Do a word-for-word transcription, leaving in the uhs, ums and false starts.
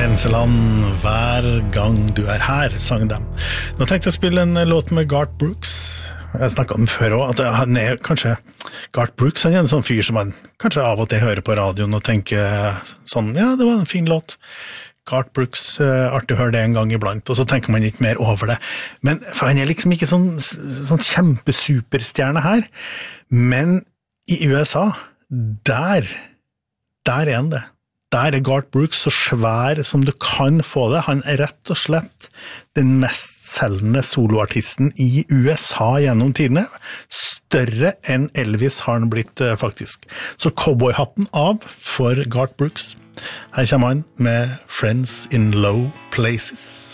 Grenseland, hver gang du er her, sang dem. Nå tenkte jeg å spille en låt med Garth Brooks. Jeg snakket om før også, at han er kanskje, Garth Brooks, han er en sånn fyr som man kanskje av og til hører på radioen og tenker sånn, ja, det var en fin låt. Garth Brooks, artig å høre det en gang iblant, og så tenker man ikke mer over det. Men for han er liksom ikke sånn, sånn kjempesuperstjerne her, men i U S A, der, der er han det. Der er Garth Brooks så svær som du kan få det. Han er rett og slett den mest selgende soloartisten i U S A gjennom tidene. Større enn Elvis har han blitt faktisk. Så cowboyhatten av for Garth Brooks. Her kommer han med Friends in Low Places.